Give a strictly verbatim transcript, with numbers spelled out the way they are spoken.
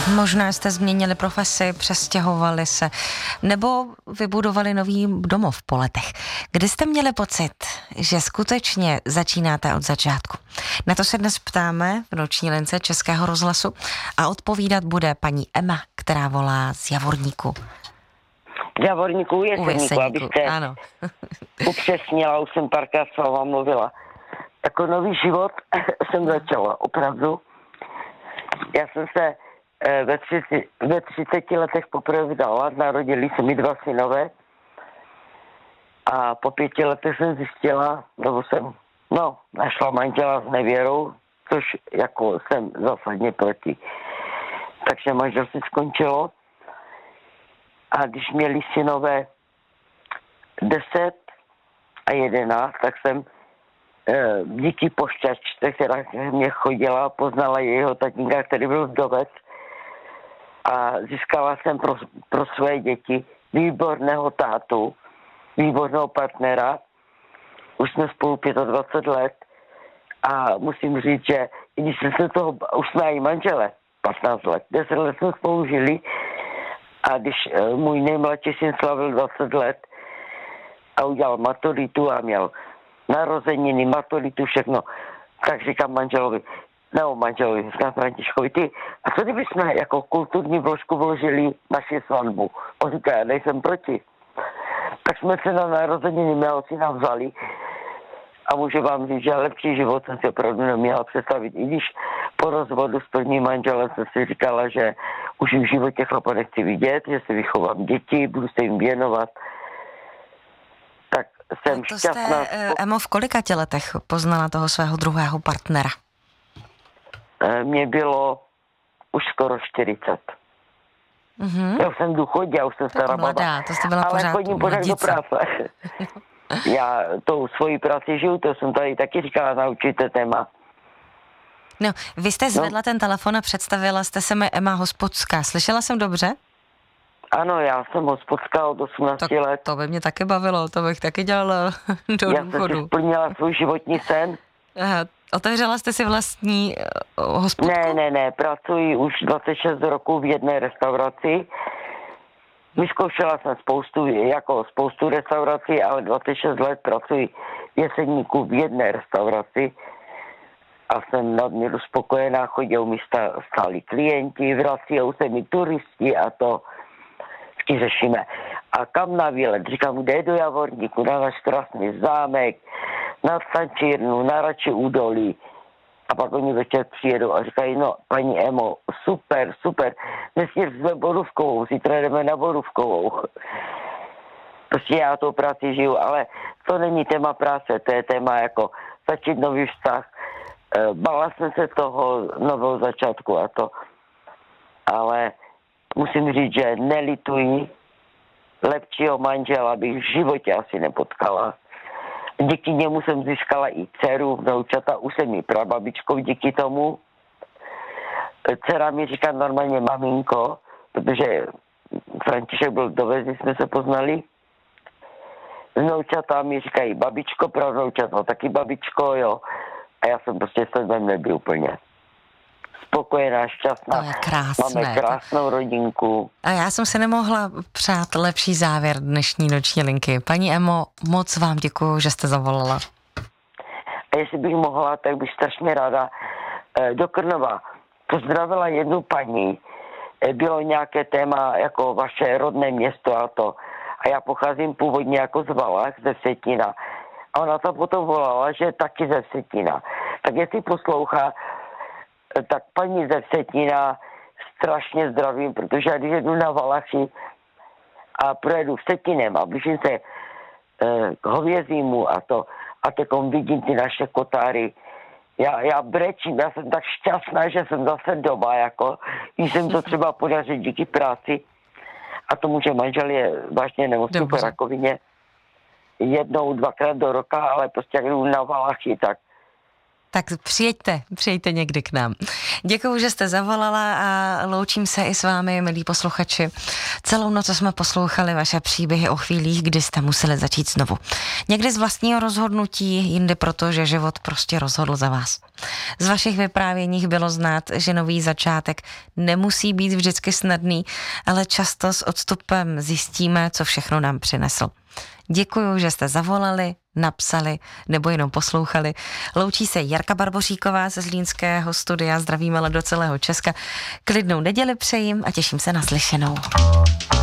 Možná jste změnili profesi, přestěhovali se, nebo vybudovali nový domov po letech. Kdy jste měli pocit, že skutečně začínáte od začátku? Na to se dnes ptáme v noční lince Českého rozhlasu a odpovídat bude paní Emma, která volá z Javorníku. Z Javorníku, Jeseníku, abyste ano. upřesnila, už jsem párkrát s váma mluvila. Jako nový život jsem začala, opravdu. Já jsem se ve, třiceti, ve třiceti letech poprvé vdala, narodili se mi dva synové a po pěti letech jsem zjistila, nebo jsem, no, našla manžela s nevěrou, což jako jsem zásadně proti. Takže manželství skončilo a když měli synové deset a jedenáct, tak jsem e, díky pošťačce, která mě chodila, poznala jeho tatínka, který byl vdovec, a získala jsem pro, pro své děti výborného tátu, výborného partnera. Už jsme spolu dvacet pět let a musím říct, že i když jsme se toho, už jsme i manžele, patnáct let, deset let jsme spolu žili a když můj nejmladší syn slavil dvacet let a udělal maturitu a měl narozeniny, maturitu, všechno, tak říkám manželovi, nebo manželovi, říkám Františkovi, ty, a co kdyby jsme jako kulturní vložku vložili naši svatbu? On říká, já nejsem proti. Tak jsme se na narozeniny mého syna vzali a můžu vám říct, že lepší život jsem si opravdu neměla představit. I když po rozvodu s prvním manželem jsem si říkala, že už v životě chlapa nechci vidět, že si vychovám děti, budu se jim věnovat. Tak jsem to šťastná. Jste, Emo, v kolika tě letech poznala toho svého druhého partnera? Mně bylo už skoro čtyřicet. Mm-hmm. Já už jsem v důchodě, já už jsem stará baba. To jste byla ale pořád chodím pořád do práce. Já tou svojí práci žiju, to jsem tady taky říkala na určité téma. No, vy jste zvedla no. ten telefon a představila jste se mi Emma Hospodská. Slyšela jsem dobře? Ano, já jsem hospodská od osmnácti tak let. To by mě taky bavilo, to bych taky dělala do já důchodu. Já jsem si splnila svůj životní sen. Aha, otevřela jste si vlastní uh, hospodku? Ne, ne, ne, pracuji už dvacet šest roků v jedné restauraci. Vyzkoušela jsem spoustu, jako spoustu restaurací, ale dvacet šest let pracuji v Jeseníku v jedné restauraci a jsem nadměru spokojená, chodí mi stáli klienti, vrací se mi turisti a to vždy řešíme. A kam na výlet? Říkám, kde do Javorníku, na náš krásný zámek, na Stančírnu, na Radši údolí. A pak oni večer přijedou a říkají, no, paní Emo, super, super, dnes jsme Borůvkovou, zítra jdeme na Borůvkovou. Prostě já tou práci žiju, ale to není téma práce, to je téma jako začít nový vztah. Bála jsem se toho nového začátku a to, ale musím říct, že nelituji, lepšího manžela bych v životě asi nepotkala. Díky němu jsem získala i dceru, vnoučata, už jsem i prababičkou díky tomu. Dcera mi říká normálně maminko, protože František byl dovez, jsme se poznali. Vnoučata mi říkají babičko, pravnoučata taky babičko, jo. A já jsem prostě se mnou nebyl úplně spokojená, šťastná. To je krásné. Máme krásnou rodinku. A já jsem se nemohla přát lepší závěr dnešní noční linky. Paní Emo, moc vám děkuju, že jste zavolala. A jestli bych mohla, tak bych strašně ráda do Krnova pozdravila jednu paní. Bylo nějaké téma jako vaše rodné město a to. A já pocházím původně jako z Valach, ze Vsetína. A ona to potom volala, že taky ze Vsetína. Tak jestli poslouchá, tak paní ze Vsetína strašně zdravím, protože když jdu na Valachy a projedu Vsetinem a blížím se eh, k hovězímu a to, a teďkom vidím ty naše kotáry, já, já brečím, já jsem tak šťastná, že jsem zase doma, jako, když jsem to třeba podařil díky práci a tomu, že manžel je vážně nemocný po rakovině jednou, dvakrát do roka, ale prostě jak jdu na Valachy, tak Tak přijeďte, přijeďte někdy k nám. Děkuju, že jste zavolala a loučím se i s vámi, milí posluchači. Celou noc jsme poslouchali vaše příběhy o chvílích, kdy jste museli začít znovu. Někdy z vlastního rozhodnutí, jindy proto, že život prostě rozhodl za vás. Z vašich vyprávěních bylo znát, že nový začátek nemusí být vždycky snadný, ale často s odstupem zjistíme, co všechno nám přinesl. Děkuju, že jste zavolali, napsali nebo jenom poslouchali. Loučí se Jarka Barboříková ze Zlínského studia. Zdravím ale do celého Česka. Klidnou neděli přejím a těším se na slyšenou.